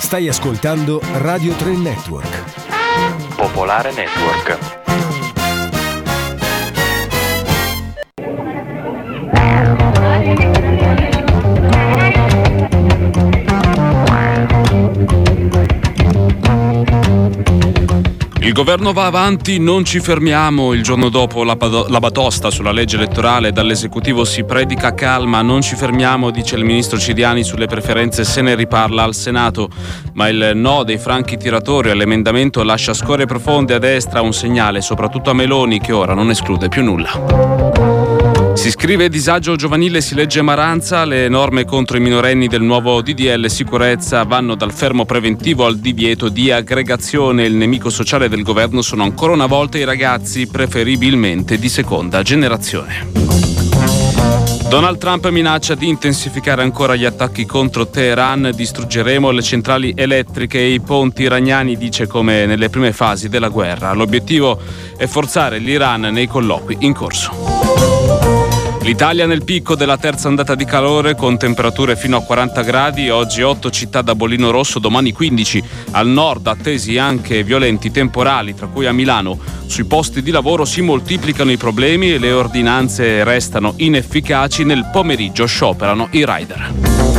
Stai ascoltando Radio 3 Network. Popolare Network. Il governo va avanti, non ci fermiamo. Il giorno dopo la batosta sulla legge elettorale, dall'esecutivo si predica calma. Non ci fermiamo, dice il ministro Ciriani. Sulle preferenze se ne riparla al Senato, ma il no dei franchi tiratori all'emendamento lascia scorie profonde a destra, un segnale soprattutto a Meloni, che ora non esclude più nulla. Si scrive disagio giovanile, si legge Maranza. Le norme contro i minorenni del nuovo DDL sicurezza vanno dal fermo preventivo al divieto di aggregazione. Il nemico sociale del governo sono ancora una volta i ragazzi, preferibilmente di seconda generazione. Donald Trump minaccia di intensificare ancora gli attacchi contro Teheran. Distruggeremo le centrali elettriche e i ponti iraniani, dice, come nelle prime fasi della guerra. L'obiettivo è forzare l'Iran nei colloqui in corso. L'Italia nel picco della terza ondata di calore, con temperature fino a 40 gradi. Oggi 8 città da bollino rosso, domani 15. Al nord attesi anche violenti temporali, tra cui a Milano. Sui posti di lavoro si moltiplicano i problemi e le ordinanze restano inefficaci. Nel pomeriggio scioperano i rider.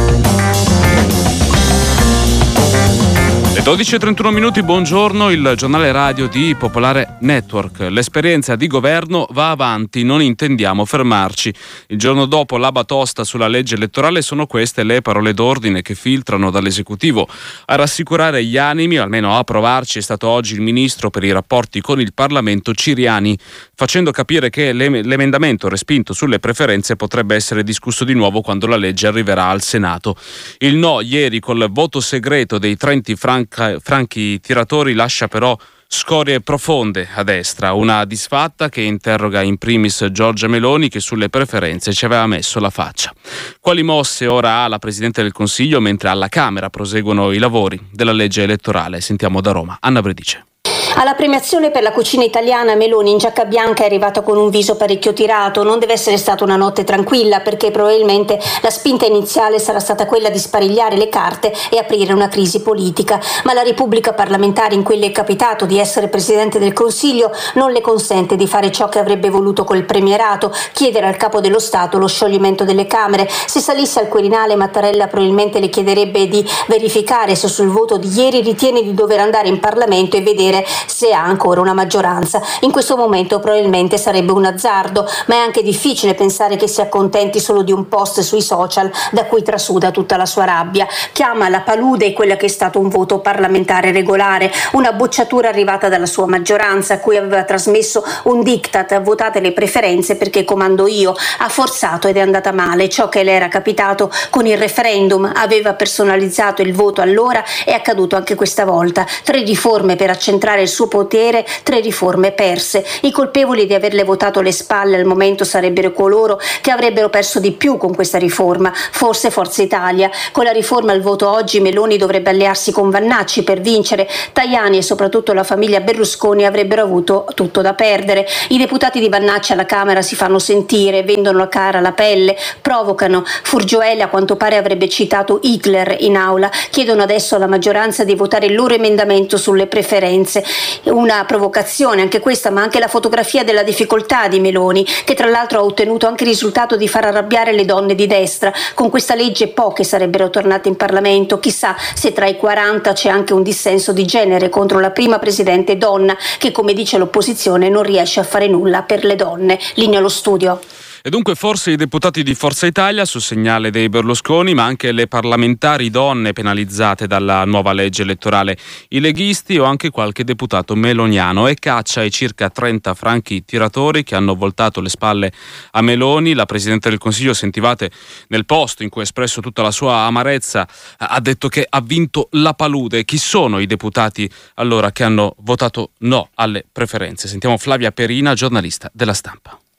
Le 12:31, buongiorno, il giornale radio di Popolare Network. L'esperienza di governo va avanti, non intendiamo fermarci. Il giorno dopo la batosta sulla legge elettorale sono queste le parole d'ordine che filtrano dall'esecutivo. A rassicurare gli animi, almeno a provarci, è stato oggi il ministro per i rapporti con il Parlamento Ciriani, facendo capire che l'emendamento respinto sulle preferenze potrebbe essere discusso di nuovo quando la legge arriverà al Senato. Il no ieri col voto segreto dei 30 franchi tiratori lascia però scorie profonde a destra, una disfatta che interroga in primis Giorgia Meloni, che sulle preferenze ci aveva messo la faccia. Quali mosse ora ha la Presidente del Consiglio mentre alla Camera proseguono i lavori della legge elettorale? Sentiamo da Roma Anna Bredice. Alla premiazione per la cucina italiana Meloni in giacca bianca è arrivata con un viso parecchio tirato. Non deve essere stata una notte tranquilla, perché probabilmente la spinta iniziale sarà stata quella di sparigliare le carte e aprire una crisi politica, ma la Repubblica parlamentare in cui le è capitato di essere Presidente del Consiglio non le consente di fare ciò che avrebbe voluto col premierato: chiedere al Capo dello Stato lo scioglimento delle Camere. Se salisse al Quirinale, Mattarella probabilmente le chiederebbe di verificare se sul voto di ieri ritiene di dover andare in Parlamento e vedere se ha ancora una maggioranza. In questo momento probabilmente sarebbe un azzardo, ma è anche difficile pensare che si accontenti solo di un post sui social da cui trasuda tutta la sua rabbia. Chiama la palude quella che è stato un voto parlamentare regolare, una bocciatura arrivata dalla sua maggioranza, a cui aveva trasmesso un diktat: votate le preferenze perché comando io. Ha forzato ed è andata male. Ciò che le era capitato con il referendum: aveva personalizzato il voto, allora è accaduto anche questa volta. 3 riforme per accentrare il suo potere, 3 riforme perse. I colpevoli di averle votato alle spalle al momento sarebbero coloro che avrebbero perso di più con questa riforma, forse Forza Italia. Con la riforma al voto oggi Meloni dovrebbe allearsi con Vannacci per vincere. Tajani e soprattutto la famiglia Berlusconi avrebbero avuto tutto da perdere. I deputati di Vannacci alla Camera si fanno sentire, vendono a cara la pelle, provocano. Furgioele a quanto pare avrebbe citato Hitler in aula. Chiedono adesso alla maggioranza di votare il loro emendamento sulle preferenze. Una provocazione anche questa, ma anche la fotografia della difficoltà di Meloni, che tra l'altro ha ottenuto anche il risultato di far arrabbiare le donne di destra. Con questa legge poche sarebbero tornate in Parlamento. Chissà se tra i 40 c'è anche un dissenso di genere contro la prima presidente donna, che, come dice l'opposizione, non riesce a fare nulla per le donne. Linea allo studio. E dunque forse i deputati di Forza Italia sul segnale dei Berlusconi, ma anche le parlamentari donne penalizzate dalla nuova legge elettorale, i leghisti o anche qualche deputato meloniano, e caccia ai circa 30 franchi tiratori che hanno voltato le spalle a Meloni. La Presidente del Consiglio, sentivate nel post in cui ha espresso tutta la sua amarezza, ha detto che ha vinto la palude. Chi sono i deputati allora che hanno votato no alle preferenze? Sentiamo Flavia Perina, giornalista della Stampa.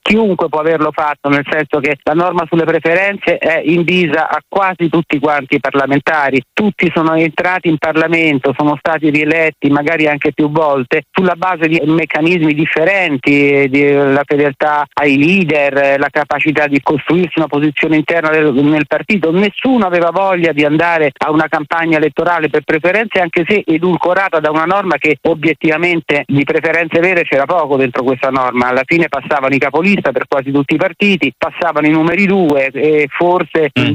chiunque può averlo fatto, nel senso che la norma sulle preferenze è invisa a quasi tutti quanti i parlamentari, tutti sono entrati in Parlamento, sono stati rieletti magari anche più volte sulla base di meccanismi differenti, la fedeltà ai leader, la capacità di costruirsi una posizione interna nel partito. Nessuno aveva voglia di andare a una campagna elettorale per preferenze, anche se edulcorata da una norma che obiettivamente di preferenze vere c'era poco dentro questa norma. Alla fine passavano i capolista per quasi tutti i partiti, passavano i numeri 2 e forse il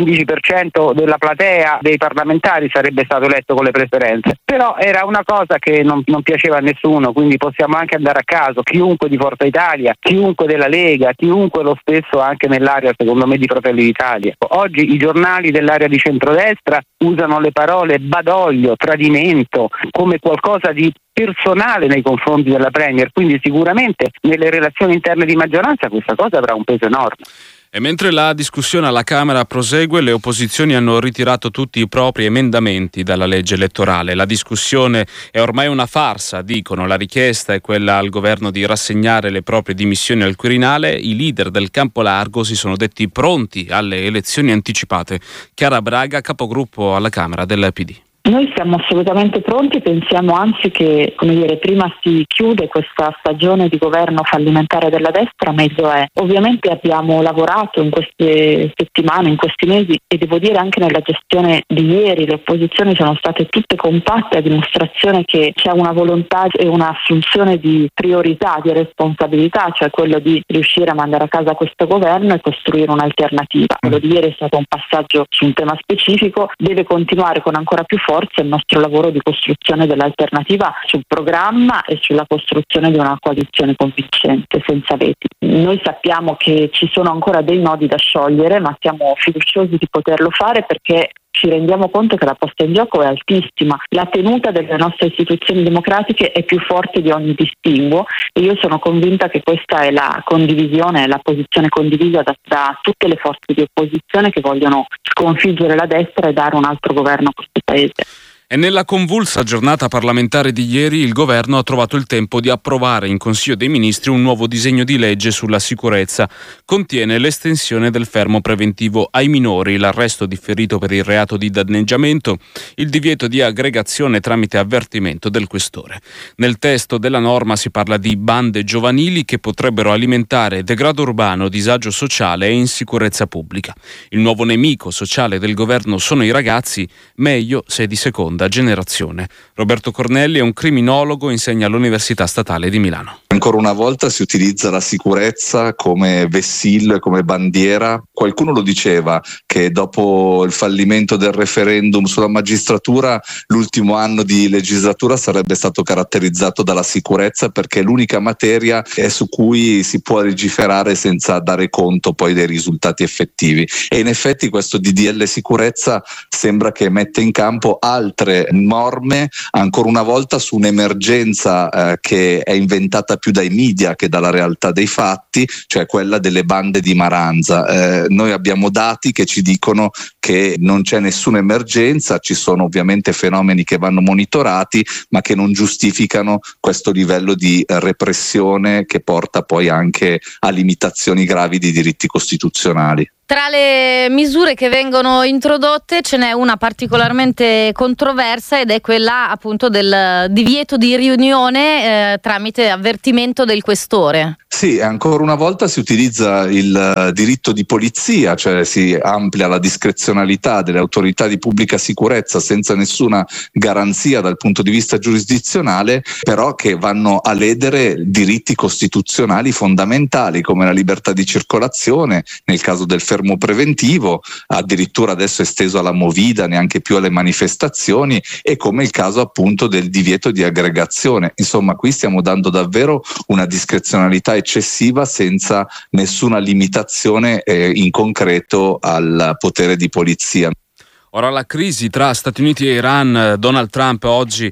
10-15% della platea dei parlamentari sarebbe stato eletto con le preferenze. Però era una cosa che non piaceva a nessuno, quindi possiamo anche andare a caso, chiunque di Forza Italia, chiunque della Lega, chiunque lo stesso anche nell'area secondo me di Fratelli d'Italia. Oggi i giornali dell'area di centrodestra usano le parole badoglio, tradimento come qualcosa di personale nei confronti della Premier, quindi sicuramente nelle relazioni interne di maggioranza questa cosa avrà un peso enorme. E mentre la discussione alla Camera prosegue, le opposizioni hanno ritirato tutti i propri emendamenti dalla legge elettorale. La discussione è ormai una farsa, dicono. La richiesta è quella al governo di rassegnare le proprie dimissioni al Quirinale. I leader del campo largo si sono detti pronti alle elezioni anticipate. Chiara Braga, capogruppo alla Camera del PD. Noi siamo assolutamente pronti, pensiamo anzi che prima si chiude questa stagione di governo fallimentare della destra, meglio è. Ovviamente abbiamo lavorato in queste settimane, in questi mesi, e devo dire anche nella gestione di ieri le opposizioni sono state tutte compatte, a dimostrazione che c'è una volontà e un'assunzione di priorità, di responsabilità, cioè quello di riuscire a mandare a casa questo governo e costruire un'alternativa. Quello di ieri è stato un passaggio su un tema specifico, deve continuare con ancora più forza il nostro lavoro di costruzione dell'alternativa sul programma e sulla costruzione di una coalizione convincente, senza veti. Noi sappiamo che ci sono ancora dei nodi da sciogliere, ma siamo fiduciosi di poterlo fare perché ci rendiamo conto che la posta in gioco è altissima, la tenuta delle nostre istituzioni democratiche è più forte di ogni distinguo e io sono convinta che questa è la condivisione, la posizione condivisa da tutte le forze di opposizione che vogliono sconfiggere la destra e dare un altro governo a questo Paese. E nella convulsa giornata parlamentare di ieri il governo ha trovato il tempo di approvare in Consiglio dei Ministri un nuovo disegno di legge sulla sicurezza. Contiene l'estensione del fermo preventivo ai minori, l'arresto differito per il reato di danneggiamento, il divieto di aggregazione tramite avvertimento del questore. Nel testo della norma si parla di bande giovanili che potrebbero alimentare degrado urbano, disagio sociale e insicurezza pubblica. Il nuovo nemico sociale del governo sono i ragazzi, meglio se di seconda generazione. Roberto Cornelli è un criminologo, insegna all'Università Statale di Milano. Ancora una volta si utilizza la sicurezza come vessillo, come bandiera. Qualcuno lo diceva che dopo il fallimento del referendum sulla magistratura l'ultimo anno di legislatura sarebbe stato caratterizzato dalla sicurezza perché è l'unica materia su cui si può legiferare senza dare conto poi dei risultati effettivi. E in effetti questo DDL sicurezza sembra che mette in campo altre norme ancora una volta su un'emergenza che è inventata più dai media che dalla realtà dei fatti, cioè quella delle bande di maranza. Noi abbiamo dati che ci dicono che non c'è nessuna emergenza, ci sono ovviamente fenomeni che vanno monitorati ma che non giustificano questo livello di repressione che porta poi anche a limitazioni gravi di diritti costituzionali. Tra le misure che vengono introdotte ce n'è una particolarmente controversa ed è quella appunto del divieto di riunione tramite avvertimento del questore. Sì, ancora una volta si utilizza il diritto di polizia, cioè si amplia la discrezionalità delle autorità di pubblica sicurezza senza nessuna garanzia dal punto di vista giurisdizionale, però che vanno a ledere diritti costituzionali fondamentali come la libertà di circolazione, nel caso del fermo preventivo, addirittura adesso esteso alla movida, neanche più alle manifestazioni, e come il caso appunto del divieto di aggregazione. Insomma, qui stiamo dando davvero una discrezionalità eccessiva senza nessuna limitazione in concreto al potere di polizia. Ora la crisi tra Stati Uniti e Iran, Donald Trump oggi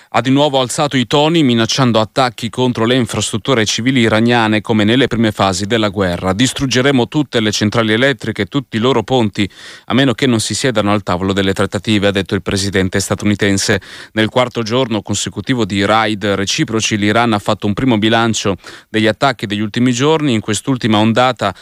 ha di nuovo alzato i toni minacciando attacchi contro le infrastrutture civili iraniane come nelle prime fasi della guerra. Distruggeremo tutte le centrali elettriche e tutti i loro ponti a meno che non si siedano al tavolo delle trattative, ha detto il presidente statunitense. Nel quarto giorno consecutivo di raid reciproci l'Iran ha fatto un primo bilancio degli attacchi degli ultimi giorni. In quest'ultima ondata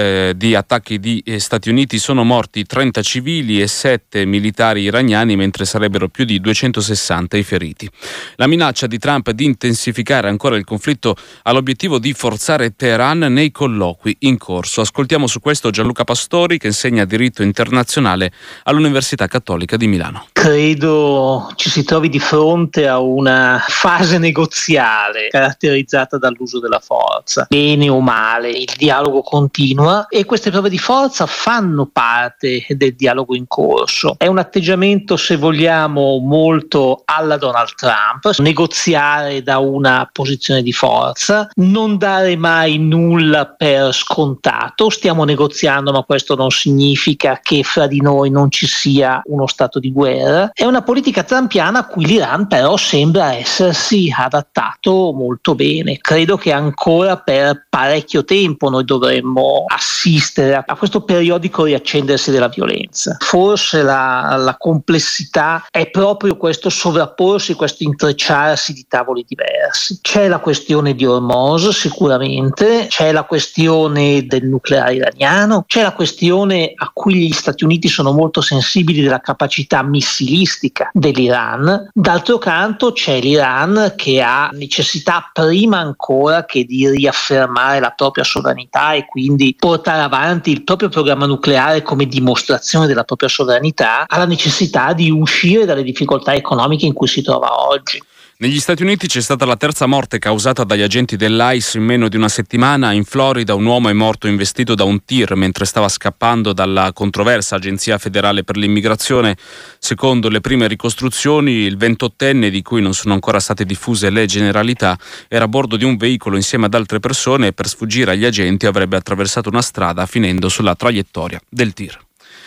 di attacchi di Stati Uniti sono morti 30 civili e 7 militari iraniani, mentre sarebbero più di 260 i feriti. La minaccia di Trump di intensificare ancora il conflitto ha l'obiettivo di forzare Teheran nei colloqui in corso. Ascoltiamo su questo Gianluca Pastori, che insegna diritto internazionale all'Università Cattolica di Milano. Credo ci si trovi di fronte a una fase negoziale caratterizzata dall'uso della forza. Bene o male, il dialogo continua e queste prove di forza fanno parte del dialogo in corso. È un atteggiamento, se vogliamo, molto alla Donald Trump: negoziare da una posizione di forza, non dare mai nulla per scontato. Stiamo negoziando, ma questo non significa che fra di noi non ci sia uno stato di guerra. È una politica trumpiana a cui l'Iran però sembra essersi adattato molto bene. Credo che ancora per parecchio tempo noi dovremmo assistere a questo periodico riaccendersi della violenza. Forse la complessità è proprio questo sovrapporsi, questo intrecciarsi di tavoli diversi. C'è la questione di Hormuz, sicuramente, c'è la questione del nucleare iraniano, c'è la questione a cui gli Stati Uniti sono molto sensibili della capacità missilistica dell'Iran. D'altro canto c'è l'Iran che ha necessità, prima ancora che di riaffermare la propria sovranità e quindi portare avanti il proprio programma nucleare come dimostrazione della propria sovranità, ha la necessità di uscire dalle difficoltà economiche in cui si trova oggi. Negli Stati Uniti c'è stata la terza morte causata dagli agenti dell'ICE in meno di una settimana. In Florida un uomo è morto investito da un tir mentre stava scappando dalla controversa Agenzia Federale per l'Immigrazione. Secondo le prime ricostruzioni, il 28enne, di cui non sono ancora state diffuse le generalità, era a bordo di un veicolo insieme ad altre persone e per sfuggire agli agenti avrebbe attraversato una strada finendo sulla traiettoria del tir.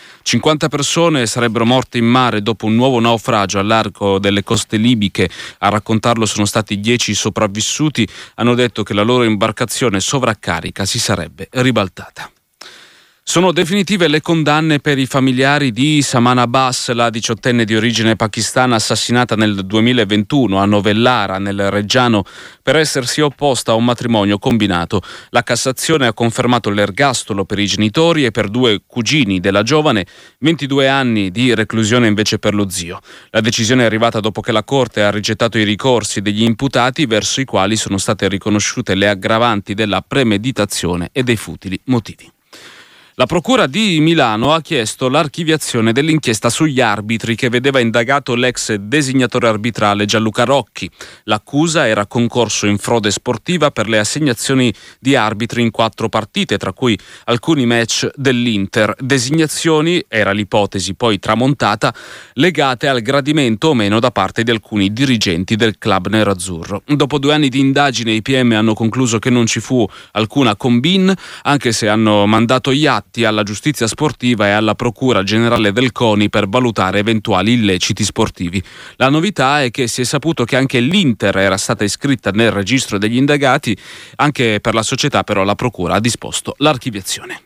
50 persone sarebbero morte in mare dopo un nuovo naufragio al largo delle coste libiche. A raccontarlo sono stati 10 sopravvissuti. Hanno detto che la loro imbarcazione sovraccarica si sarebbe ribaltata. Sono definitive le condanne per i familiari di Saman Abbas, la 18enne di origine pakistana assassinata nel 2021 a Novellara, nel Reggiano, per essersi opposta a un matrimonio combinato. La Cassazione ha confermato l'ergastolo per i genitori e per 2 cugini della giovane, 22 anni di reclusione invece per lo zio. La decisione è arrivata dopo che la Corte ha rigettato i ricorsi degli imputati, verso i quali sono state riconosciute le aggravanti della premeditazione e dei futili motivi. La Procura di Milano ha chiesto l'archiviazione dell'inchiesta sugli arbitri che vedeva indagato l'ex designatore arbitrale Gianluca Rocchi. L'accusa era concorso in frode sportiva per le assegnazioni di arbitri in 4 partite, tra cui alcuni match dell'Inter. Designazioni, era l'ipotesi poi tramontata, legate al gradimento o meno da parte di alcuni dirigenti del club nerazzurro. Dopo 2 anni di indagine i PM hanno concluso che non ci fu alcuna combin, anche se hanno mandato gli atti alla giustizia sportiva e alla Procura Generale del CONI per valutare eventuali illeciti sportivi. La novità è che si è saputo che anche l'Inter era stata iscritta nel registro degli indagati. Anche per la società però la Procura ha disposto l'archiviazione.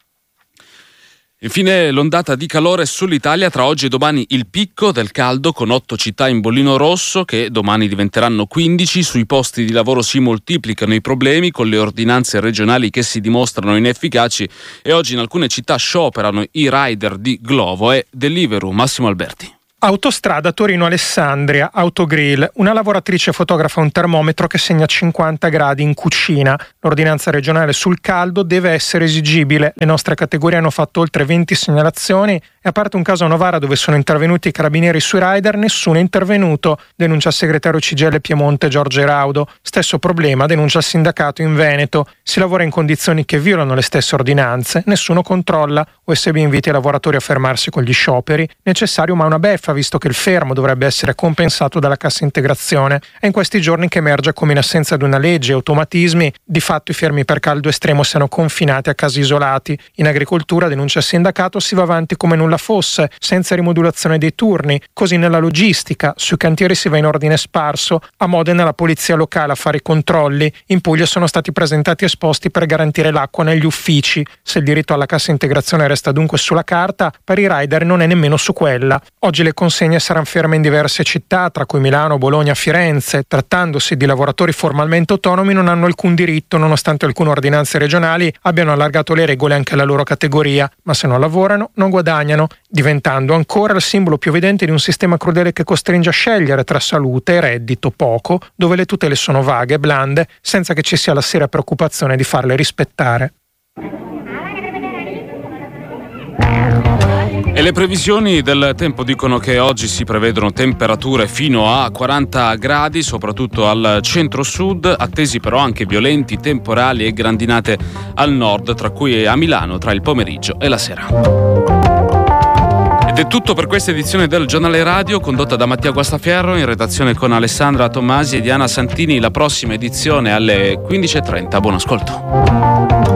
Infine l'ondata di calore sull'Italia, tra oggi e domani il picco del caldo con 8 città in bollino rosso che domani diventeranno 15, sui posti di lavoro si moltiplicano i problemi con le ordinanze regionali che si dimostrano inefficaci e oggi in alcune città scioperano i rider di Glovo e Deliveroo. Massimo Alberti. Autostrada Torino-Alessandria, Autogrill, una lavoratrice fotografa un termometro che segna 50 gradi in cucina. L'ordinanza regionale sul caldo deve essere esigibile. Le nostre categorie hanno fatto oltre 20 segnalazioni e a parte un caso a Novara dove sono intervenuti i carabinieri sui rider, nessuno è intervenuto, denuncia il segretario CGIL Piemonte Giorgio Eraudo. Stesso problema denuncia il sindacato in Veneto. Si lavora in condizioni che violano le stesse ordinanze, nessuno controlla. USB invita i lavoratori a fermarsi con gli scioperi. Necessario ma una beffa, visto che il fermo dovrebbe essere compensato dalla cassa integrazione. È in questi giorni che emerge come in assenza di una legge e automatismi, di fatto i fermi per caldo estremo siano confinati a casi isolati. In agricoltura, denuncia il sindacato, si va avanti come nulla fosse, senza rimodulazione dei turni. Così nella logistica, sui cantieri si va in ordine sparso, a Modena la polizia locale a fare i controlli, in Puglia sono stati presentati esposti per garantire l'acqua negli uffici. Se il diritto alla cassa integrazione resta dunque sulla carta, per i rider non è nemmeno su quella. Oggi le consegne saranno ferme in diverse città, tra cui Milano, Bologna, Firenze. Trattandosi di lavoratori formalmente autonomi non hanno alcun diritto, nonostante alcune ordinanze regionali abbiano allargato le regole anche alla loro categoria, ma se non lavorano non guadagnano, diventando ancora il simbolo più evidente di un sistema crudele che costringe a scegliere tra salute e reddito poco, dove le tutele sono vaghe e blande, senza che ci sia la seria preoccupazione di farle rispettare. E le previsioni del tempo dicono che oggi si prevedono temperature fino a 40 gradi, soprattutto al centro-sud, attesi però anche violenti temporali e grandinate al nord, tra cui a Milano tra il pomeriggio e la sera. Ed è tutto per questa edizione del Giornale Radio, condotta da Mattia Guastaferro, in redazione con Alessandra Tommasi e Diana Santini. La prossima edizione alle 15:30. Buon ascolto.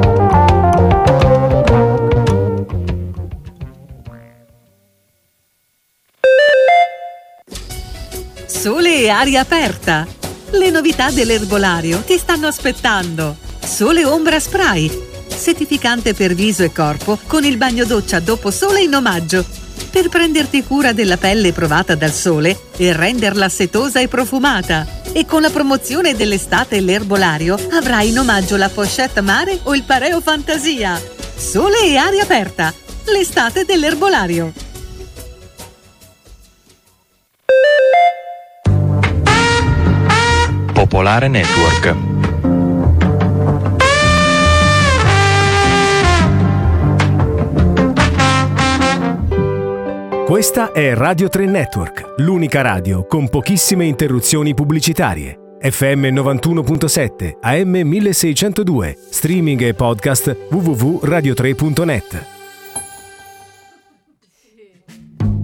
Sole e aria aperta. Le novità dell'erbolario ti stanno aspettando. Sole Ombra Spray, settificante per viso e corpo con il bagno doccia dopo sole in omaggio, per prenderti cura della pelle provata dal sole e renderla setosa e profumata. E con la promozione dell'estate l'erbolario avrai in omaggio la pochette mare o il pareo fantasia. Sole e aria aperta, l'estate dell'erbolario. Popolare Network. Questa è Radio 3 Network, l'unica radio con pochissime interruzioni pubblicitarie. FM 91.7, AM 1602, streaming e podcast www.radio3.net.